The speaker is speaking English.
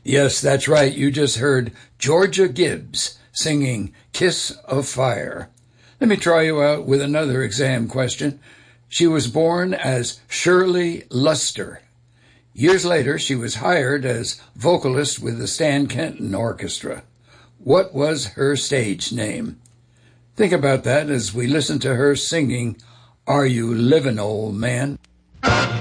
Yes, that's right. You just heard Georgia Gibbs singing Kiss of Fire. Let me try you out with another exam question. She was born as Shirley Luster. Years later, she was hired as vocalist with the Stan Kenton Orchestra. What was her stage name? Think about that as we listen to her singing Are You Livin' Old Man?